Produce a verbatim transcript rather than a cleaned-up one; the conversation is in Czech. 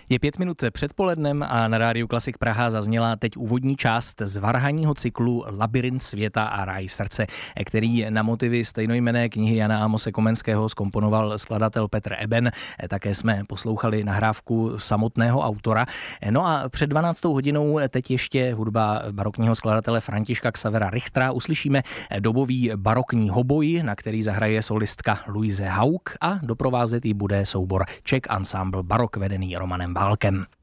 Je pět minut předpolednem a na rádiu Klasik Praha zazněla teď úvodní část z varhanního cyklu Labyrint světa a ráj srdce, který na motivy stejnojmenné knihy Jana Amose Komenského zkomponoval skladatel Petr Eben. Také jsme poslouchali nahrávku samotného autora. No a před dvanáctou hodinou teď ještě hudba barokního skladatele Františka Xavera Richtera. Uslyšíme dobový barokní hoboj, na který zahraje solistka Luise Haug, a doprovázet jí bude soubor Czech Ensemble Barok vedený Romanem Válkem.